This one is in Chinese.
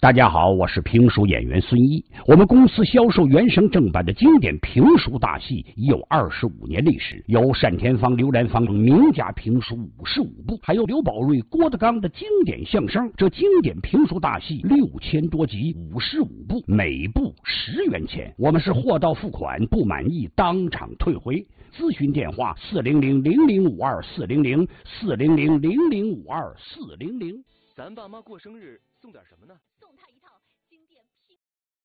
大家好，我是评书演员孙一。我们公司销售原声正版的经典评书大戏已有25年历史，有单田芳、刘兰芳名家评书55部，还有刘宝瑞、郭德纲的经典相声。这经典评书大戏6000多集，55部，每部10元钱。我们是货到付款，不满意当场退回。咨询电话400-0052-400，400-0052-400。 咱爸妈过生日送点什么呢？ 送他一